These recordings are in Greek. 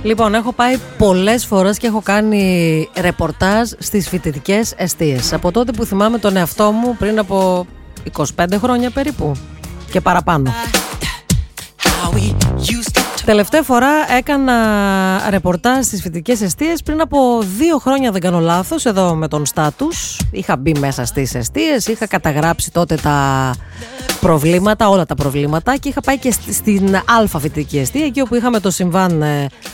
Λοιπόν, έχω πάει πολλές φορές και έχω κάνει ρεπορτάζ στις φοιτητικές εστίες. Από τότε που θυμάμαι τον εαυτό μου πριν από 25 χρόνια περίπου και παραπάνω. Τελευταία φορά έκανα ρεπορτάζ στις φοιτητικές εστίες πριν από 2 χρόνια, δεν κάνω λάθος, εδώ με τον Στάτους. Είχα μπει μέσα στις εστίες, είχα καταγράψει τότε τα προβλήματα, όλα τα προβλήματα, και είχα πάει και στην Α φοιτητική εστία, εκεί όπου είχαμε το συμβάν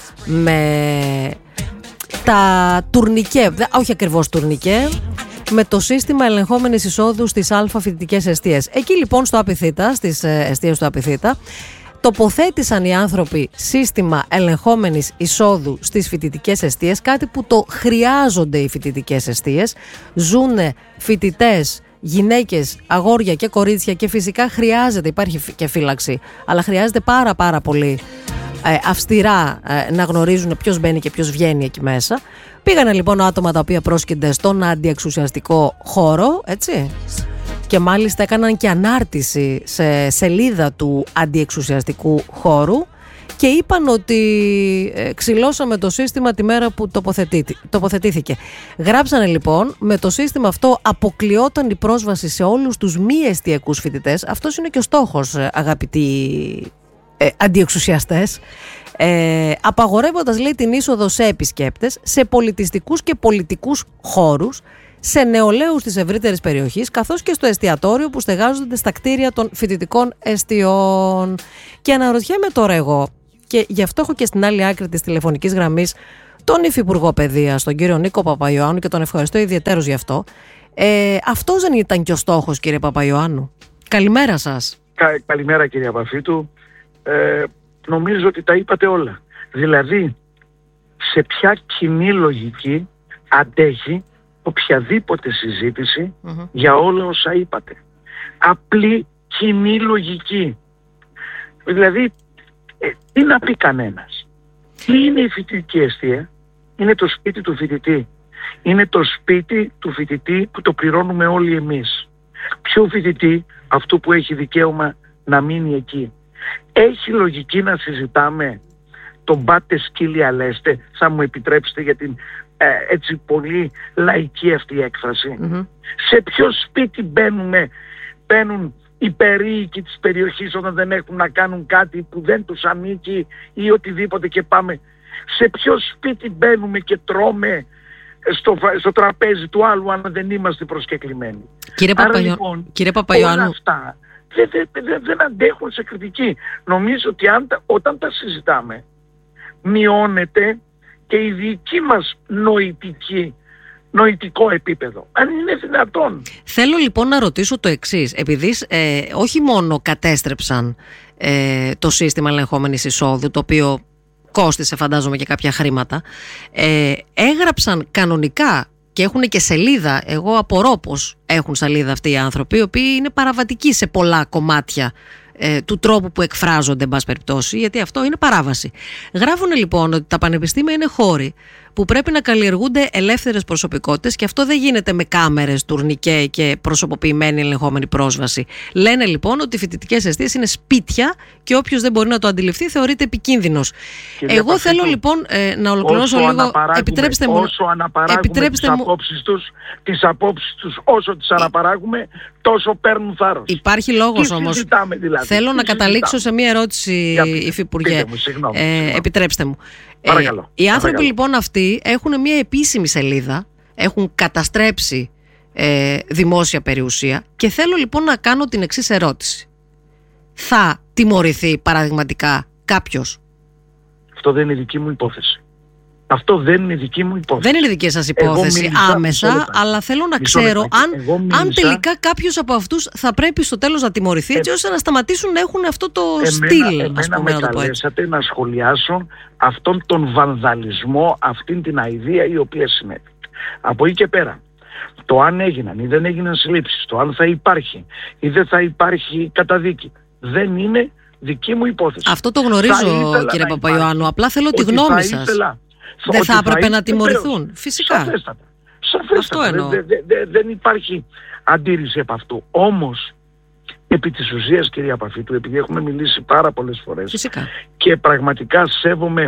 με τα τουρνικέ, όχι ακριβώς τουρνικέ, με το σύστημα ελεγχόμενης εισόδου στις Α φοιτητικές εστίες. Εκεί λοιπόν στο Απιθύτα, στις εστίες του Απιθύτα, τοποθέτησαν οι άνθρωποι σύστημα ελεγχόμενης εισόδου στις φοιτητικές εστίες, κάτι που το χρειάζονται οι φοιτητικές εστίες. Ζούνε φοιτητές, γυναίκες, αγόρια και κορίτσια, και φυσικά χρειάζεται, υπάρχει και φύλαξη, αλλά χρειάζεται πάρα πολύ αυστηρά να γνωρίζουν ποιος μπαίνει και ποιος βγαίνει εκεί μέσα. Πήγανε λοιπόν άτομα τα οποία πρόσκυνται στον αντιεξουσιαστικό χώρο, έτσι, και μάλιστα έκαναν και ανάρτηση σε σελίδα του αντιεξουσιαστικού χώρου και είπαν ότι ξυλώσαμε το σύστημα τη μέρα που τοποθετήθηκε. Γράψανε λοιπόν, με το σύστημα αυτό αποκλειόταν η πρόσβαση σε όλους τους μη εστιακούς φοιτητές. Αυτός είναι και ο στόχος, αγαπητοί αντιεξουσιαστές, απαγορεύοντας, λέει, την είσοδο σε επισκέπτες, σε πολιτιστικούς και πολιτικούς χώρους, σε νεολαίους της ευρύτερης περιοχής, καθώς και στο εστιατόριο που στεγάζονται στα κτίρια των φοιτητικών εστιών. Και αναρωτιέμαι τώρα εγώ, και γι' αυτό έχω και στην άλλη άκρη της τηλεφωνικής γραμμής τον Υφυπουργό Παιδείας, τον κύριο Νίκο Παπαϊωάννου, και τον ευχαριστώ ιδιαιτέρως γι' αυτό. Αυτός δεν ήταν και ο στόχος, κύριε Παπαϊωάννου? Καλημέρα σας. Καλημέρα, κύριε Παφίτου. Νομίζω ότι τα είπατε όλα. Δηλαδή, σε ποια κοινή λογική αντέχει οποιαδήποτε συζήτηση για όλα όσα είπατε? Απλή κοινή λογική. Δηλαδή, τι να πει κανένας? Τι είναι η φοιτητική εστία? Είναι το σπίτι του φοιτητή. Είναι το σπίτι του φοιτητή που το πληρώνουμε όλοι εμείς. Ποιο φοιτητή? Αυτού που έχει δικαίωμα να μείνει εκεί. Έχει λογική να συζητάμε τον πάτε σκύλια λέστε, θα μου επιτρέψετε για την έτσι πολύ λαϊκή αυτή έκφραση? Σε ποιο σπίτι μπαίνουν οι περίοικοι της περιοχής όταν δεν έχουν να κάνουν κάτι που δεν τους ανήκει ή οτιδήποτε και πάμε? Σε ποιο σπίτι μπαίνουμε και τρώμε στο τραπέζι του άλλου αν δεν είμαστε προσκεκλημένοι? Κύριε Παπαϊωάννου, όλα αυτά δεν αντέχουν σε κριτική. Νομίζω ότι όταν τα συζητάμε, μειώνεται και η δική μας νοητικό επίπεδο, αν είναι δυνατόν. Θέλω λοιπόν να ρωτήσω το εξής, επειδή όχι μόνο κατέστρεψαν το σύστημα ελεγχόμενης εισόδου, το οποίο κόστισε φαντάζομαι και κάποια χρήματα, έγραψαν κανονικά και έχουν και σελίδα. Εγώ απορώ πως έχουν σελίδα αυτοί οι άνθρωποι, οι οποίοι είναι παραβατικοί σε πολλά κομμάτια του τρόπου που εκφράζονται, εν πάση περιπτώσει, γιατί αυτό είναι παράβαση. Γράφουν λοιπόν ότι τα πανεπιστήμια είναι χώροι που πρέπει να καλλιεργούνται ελεύθερες προσωπικότητες, και αυτό δεν γίνεται με κάμερες, τουρνικέ και προσωποποιημένη ελεγχόμενη πρόσβαση. Λένε λοιπόν ότι οι φοιτητικές εστίες είναι σπίτια και όποιος δεν μπορεί να το αντιληφθεί θεωρείται επικίνδυνος. Εγώ θέλω λοιπόν να ολοκληρώσω λίγο. Επιτρέψτε μου. Όσο αναπαράγουμε τις απόψεις τους, όσο τις αναπαράγουμε, τόσο παίρνουν θάρρος. Υπάρχει λόγος όμως. Δηλαδή? Θέλω να καταλήξω σε μία ερώτηση, Υφυπουργέ. Επιτρέψτε μου. Οι άνθρωποι λοιπόν αυτοί έχουν μια επίσημη σελίδα, έχουν καταστρέψει δημόσια περιουσία, και θέλω λοιπόν να κάνω την εξής ερώτηση. Θα τιμωρηθεί παραδειγματικά κάποιος? Αυτό δεν είναι δική μου υπόθεση. Αυτό δεν είναι δική μου υπόθεση. Δεν είναι δική σας υπόθεση άμεσα, αλλά θέλω να ξέρω αν τελικά κάποιος από αυτούς θα πρέπει στο τέλος να τιμωρηθεί, έτσι ώστε να σταματήσουν να έχουν αυτό το στυλ, ας πούμε, να το πω έτσι. Καλέσατε να σχολιάσω αυτόν τον βανδαλισμό, αυτήν την αηδία η οποία συνέβη. Από εκεί και πέρα, το αν έγιναν ή δεν έγιναν συλλήψεις, το αν θα υπάρχει ή δεν θα υπάρχει καταδίκη, δεν είναι δική μου υπόθεση. Αυτό το γνωρίζω, κύριε Παπαϊωάννου, απλά θέλω τη γνώμη σας. Δεν θα έπρεπε να τιμωρηθούν? Φυσικά. Σαφέστατα. Δεν υπάρχει αντίρρηση από αυτού. Όμως, επί της ουσίας, κυρία Παφίτου, επειδή έχουμε μιλήσει πάρα πολλές φορές, φυσικά, και πραγματικά σέβομαι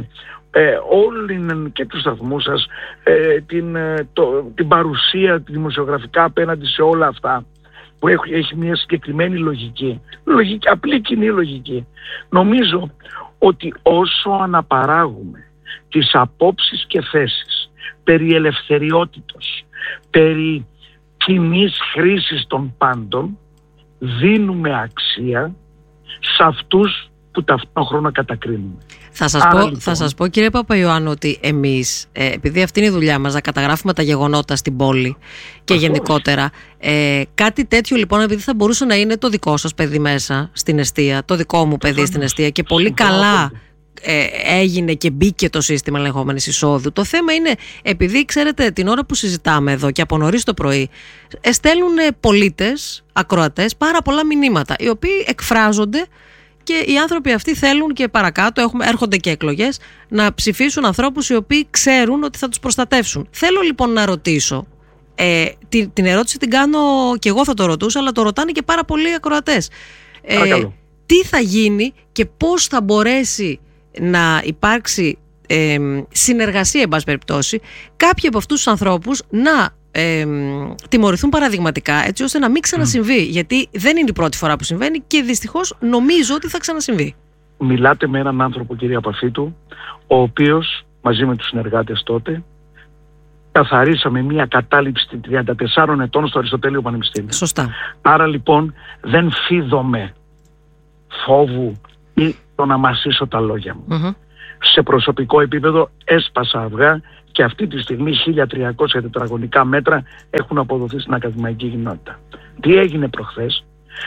όλη και τους σταθμούς σας, την παρουσία τη δημοσιογραφικά απέναντι σε όλα αυτά που έχει μια συγκεκριμένη λογική, απλή κοινή λογική. Νομίζω ότι όσο αναπαράγουμε τις απόψεις και θέσεις περί ελευθεριότητος, περί κοινής χρήσης των πάντων, δίνουμε αξία σε αυτούς που ταυτόχρονα κατακρίνουμε. Θα σας πω κύριε Παπαϊωάννου ότι εμείς, επειδή αυτή είναι η δουλειά μας, να καταγράφουμε τα γεγονότα στην πόλη και γενικότερα, κάτι τέτοιο λοιπόν, επειδή θα μπορούσε να είναι το δικό σας παιδί μέσα στην εστία, το δικό μου παιδί στην εστία, και πολύ καλά έγινε και μπήκε το σύστημα ελεγχόμενης εισόδου. Το θέμα είναι, επειδή ξέρετε την ώρα που συζητάμε εδώ και από νωρίς το πρωί, στέλνουν πολίτες, ακροατές, πάρα πολλά μηνύματα, οι οποίοι εκφράζονται. Και οι άνθρωποι αυτοί θέλουν και παρακάτω, έρχονται και εκλογές, να ψηφίσουν ανθρώπους οι οποίοι ξέρουν ότι θα τους προστατεύσουν. Θέλω λοιπόν να ρωτήσω, την ερώτηση την κάνω και εγώ θα το ρωτούσα, αλλά το ρωτάνε και πάρα πολλοί ακροατές. Τι θα γίνει και πώς θα μπορέσει να υπάρξει συνεργασία, εν πάση περιπτώσει, κάποιοι από αυτούς τους ανθρώπους να τιμωρηθούν παραδειγματικά, έτσι ώστε να μην ξανασυμβεί, γιατί δεν είναι η πρώτη φορά που συμβαίνει και δυστυχώς νομίζω ότι θα ξανασυμβεί. Μιλάτε με έναν άνθρωπο, κυρία Παφίτου, ο οποίος μαζί με τους συνεργάτες τότε καθαρίσαμε μια κατάληψη 34 ετών στο Αριστοτέλειο Πανεπιστήμιο. Σωστά. Άρα λοιπόν δεν φίδομαι φόβου ή το να μασίσω τα λόγια μου. Σε προσωπικό επίπεδο έσπασα αυγά και αυτή τη στιγμή 1.300 τετραγωνικά μέτρα έχουν αποδοθεί στην ακαδημαϊκή κοινότητα. Τι έγινε προχθές?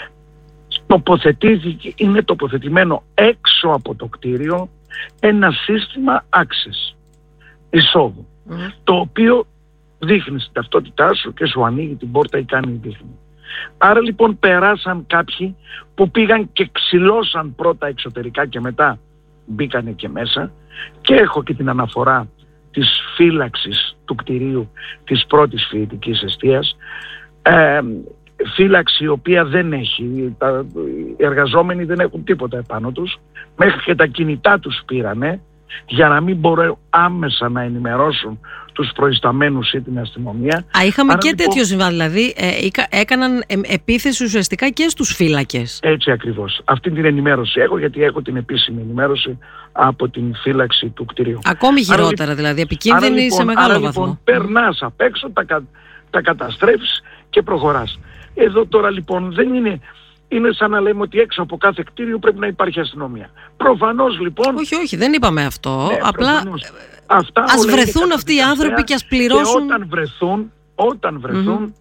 Είναι τοποθετημένο έξω από το κτίριο ένα σύστημα access, εισόδου, το οποίο δείχνει την ταυτότητά σου και σου ανοίγει την πόρτα ή κάνει δείχνει. Άρα λοιπόν περάσαν κάποιοι που πήγαν και ξυλώσαν πρώτα εξωτερικά και μετά μπήκανε και μέσα, και έχω και την αναφορά της φύλαξης του κτηρίου της πρώτης φοιτητικής εστίας, φύλαξη η οποία δεν έχει, οι εργαζόμενοι δεν έχουν τίποτα επάνω τους, μέχρι και τα κινητά τους πήρανε για να μην μπορούν άμεσα να ενημερώσουν τους προϊσταμένους ή την αστυνομία. Είχαμε και λοιπόν, τέτοιο συμβάν, δηλαδή έκαναν επίθεση ουσιαστικά και στους φύλακες. Έτσι ακριβώς. Αυτή την ενημέρωση έχω, γιατί έχω την επίσημη ενημέρωση από την φύλαξη του κτηρίου. Ακόμη χειρότερα δηλαδή, επικίνδυνη λοιπόν, σε μεγάλο βαθμό. Λοιπόν, περνάς απ' έξω, τα καταστρέφεις και προχωράς. Εδώ τώρα λοιπόν δεν είναι... Είναι σαν να λέμε ότι έξω από κάθε κτίριο πρέπει να υπάρχει αστυνομία. Προφανώς λοιπόν... Όχι, δεν είπαμε αυτό. Ναι, απλά ας βρεθούν αυτοί οι άνθρωποι και ας πληρώσουν... Και όταν βρεθούν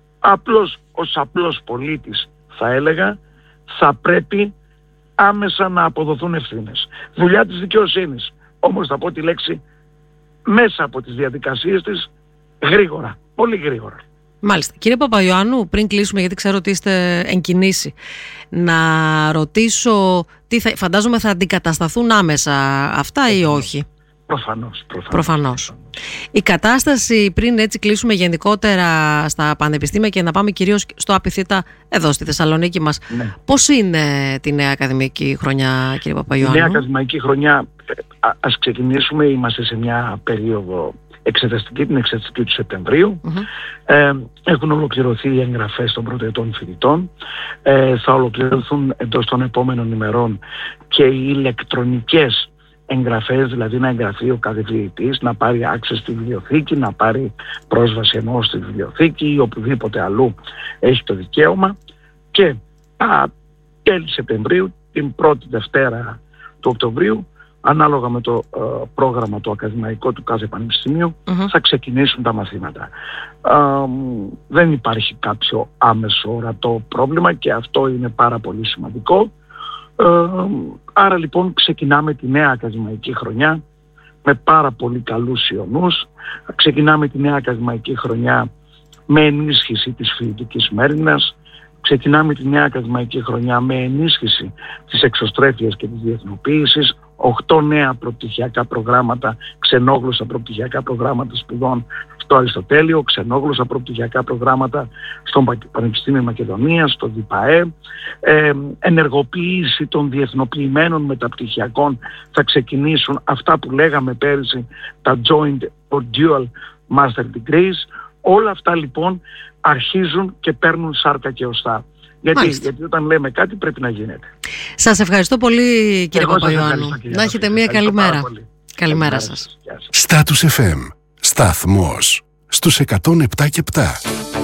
ως απλός πολίτης θα έλεγα, θα πρέπει άμεσα να αποδοθούν ευθύνες. Δουλειά της δικαιοσύνης. Όμως θα πω τη λέξη, μέσα από τις διαδικασίες της, γρήγορα, πολύ γρήγορα. Μάλιστα. Κύριε Παπαϊωάννου, πριν κλείσουμε, γιατί ξέρω ότι είστε εν κινήσει, να ρωτήσω, φαντάζομαι θα αντικατασταθούν άμεσα αυτά ή όχι? Προφανώς. Η κατάσταση, πριν έτσι κλείσουμε γενικότερα στα πανεπιστήμια και να πάμε κυρίως στο ΑΠΙΘΙΤΑ εδώ στη Θεσσαλονίκη μας, ναι. Πώς είναι τη νέα ακαδημαϊκή χρονιά, κύριε Παπαϊωάννου? Η νέα ακαδημαϊκή χρονιά, ας ξεκινήσουμε, είμαστε σε μια περίοδο την εξεταστική του Σεπτεμβρίου. Έχουν ολοκληρωθεί οι εγγραφές των πρωτοετών φοιτητών. Θα ολοκληρωθούν εντός των επόμενων ημερών και οι ηλεκτρονικές εγγραφές, δηλαδή να εγγραφεί ο κάθε φοιτητής, να πάρει access στη βιβλιοθήκη, να πάρει πρόσβαση εννοώ στη βιβλιοθήκη ή οπουδήποτε αλλού έχει το δικαίωμα, και τέλη Σεπτεμβρίου, την πρώτη Δευτέρα του Οκτωβρίου, ανάλογα με το πρόγραμμα το ακαδημαϊκό του κάθε πανεπιστημίου, θα ξεκινήσουν τα μαθήματα. Δεν υπάρχει κάποιο άμεσο ορατό πρόβλημα και αυτό είναι πάρα πολύ σημαντικό. Άρα λοιπόν ξεκινάμε τη νέα ακαδημαϊκή χρονιά με πάρα πολύ καλούς ιονούς. Ξεκινάμε τη νέα ακαδημαϊκή χρονιά με ενίσχυση της φοιτητικής μέριμνας. Ξεκινάμε τη νέα ακαδημαϊκή χρονιά με ενίσχυση της εξωστρέφειας και της διεθνοποίησης, 8 νέα προπτυχιακά προγράμματα, ξενόγλωσσα προπτυχιακά προγράμματα σπουδών στο Αριστοτέλειο, ξενόγλωσσα προπτυχιακά προγράμματα στο Πανεπιστήμιο Μακεδονίας, στο ΔΙΠΑΕ, ενεργοποίηση των διεθνοποιημένων μεταπτυχιακών. Θα ξεκινήσουν αυτά που λέγαμε πέρυσι, τα joint or dual master degrees. Όλα αυτά λοιπόν αρχίζουν και παίρνουν σάρκα και οστά. Γιατί όταν λέμε κάτι πρέπει να γίνεται. Σας ευχαριστώ πολύ, κύριε Παπαϊωάννου. Να έχετε μια καλή μέρα. Καλημέρα σας. Status FM, σταθμός στους 107 και 7.